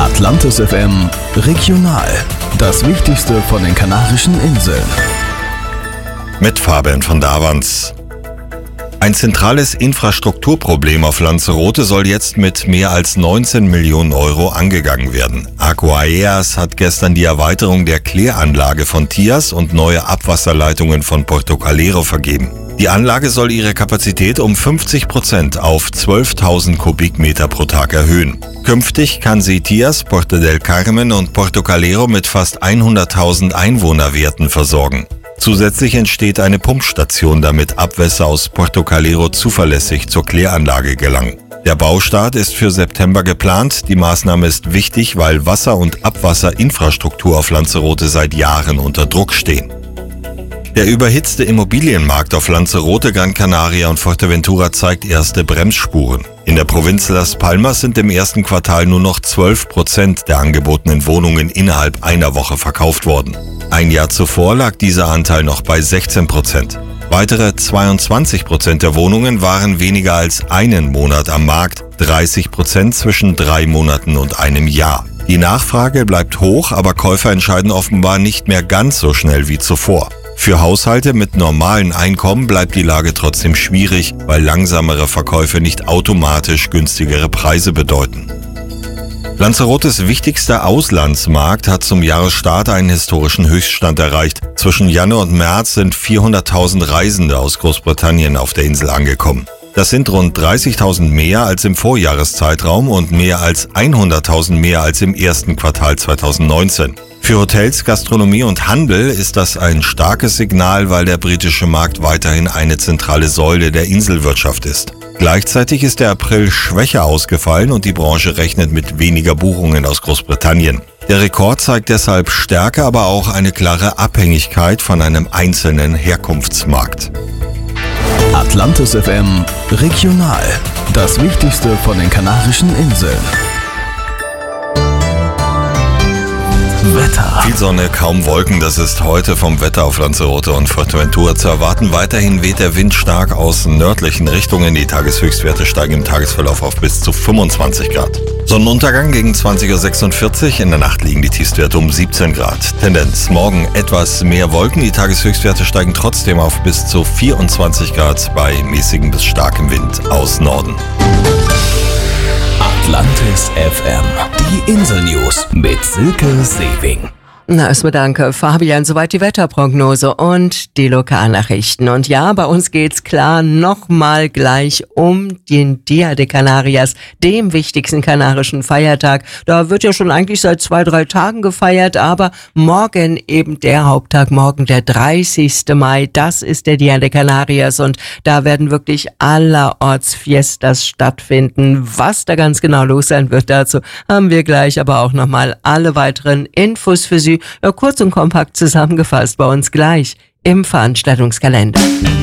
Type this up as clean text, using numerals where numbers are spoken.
Atlantis FM Regional. Das Wichtigste von den Kanarischen Inseln. Mit Fabian von Davans. Ein zentrales Infrastrukturproblem auf Lanzarote soll jetzt mit mehr als 19 Millionen Euro angegangen werden. Aquaeas hat gestern die Erweiterung der Kläranlage von Tias und neue Abwasserleitungen von Porto Calero vergeben. Die Anlage soll ihre Kapazität um 50% auf 12.000 Kubikmeter pro Tag erhöhen. Künftig kann sie Tias, Porto del Carmen und Porto Calero mit fast 100.000 Einwohnerwerten versorgen. Zusätzlich entsteht eine Pumpstation, damit Abwässer aus Porto Calero zuverlässig zur Kläranlage gelangen. Der Baustart ist für September geplant. Die Maßnahme ist wichtig, weil Wasser- und Abwasserinfrastruktur auf Lanzarote seit Jahren unter Druck stehen. Der überhitzte Immobilienmarkt auf Lanzarote, Gran Canaria und Fuerteventura zeigt erste Bremsspuren. In der Provinz Las Palmas sind im ersten Quartal nur noch 12% der angebotenen Wohnungen innerhalb einer Woche verkauft worden. Ein Jahr zuvor lag dieser Anteil noch bei 16%. Weitere 22% der Wohnungen waren weniger als einen Monat am Markt, 30% zwischen 3 Monaten und einem Jahr. Die Nachfrage bleibt hoch, aber Käufer entscheiden offenbar nicht mehr ganz so schnell wie zuvor. Für Haushalte mit normalen Einkommen bleibt die Lage trotzdem schwierig, weil langsamere Verkäufe nicht automatisch günstigere Preise bedeuten. Lanzarotes wichtigster Auslandsmarkt hat zum Jahresstart einen historischen Höchststand erreicht. Zwischen Januar und März sind 400.000 Reisende aus Großbritannien auf der Insel angekommen. Das sind rund 30.000 mehr als im Vorjahreszeitraum und mehr als 100.000 mehr als im ersten Quartal 2019. Für Hotels, Gastronomie und Handel ist das ein starkes Signal, weil der britische Markt weiterhin eine zentrale Säule der Inselwirtschaft ist. Gleichzeitig ist der April schwächer ausgefallen und die Branche rechnet mit weniger Buchungen aus Großbritannien. Der Rekord zeigt deshalb Stärke, aber auch eine klare Abhängigkeit von einem einzelnen Herkunftsmarkt. Atlantis FM Regional. Das Wichtigste von den Kanarischen Inseln. Wetter. Viel Sonne, kaum Wolken, das ist heute vom Wetter auf Lanzarote und Fuerteventura zu erwarten. Weiterhin weht der Wind stark aus nördlichen Richtungen. Die Tageshöchstwerte steigen im Tagesverlauf auf bis zu 25 Grad. Sonnenuntergang gegen 20.46 Uhr. In der Nacht liegen die Tiefstwerte um 17 Grad. Tendenz morgen etwas mehr Wolken. Die Tageshöchstwerte steigen trotzdem auf bis zu 24 Grad bei mäßigem bis starkem Wind aus Norden. Atlantis FM. Die Insel-News mit Silke Sewing. Na, erstmal danke, Fabian. Soweit die Wetterprognose und die Lokalnachrichten. Und ja, bei uns geht's klar nochmal gleich um den Dia de Canarias, dem wichtigsten kanarischen Feiertag. Da wird ja schon eigentlich seit 2-3 Tagen gefeiert, aber morgen eben der Haupttag, morgen der 30. Mai, das ist der Dia de Canarias und da werden wirklich allerorts Fiestas stattfinden. Was da ganz genau los sein wird, dazu haben wir gleich aber auch nochmal alle weiteren Infos für Sie. Kurz und kompakt zusammengefasst bei uns gleich im Veranstaltungskalender.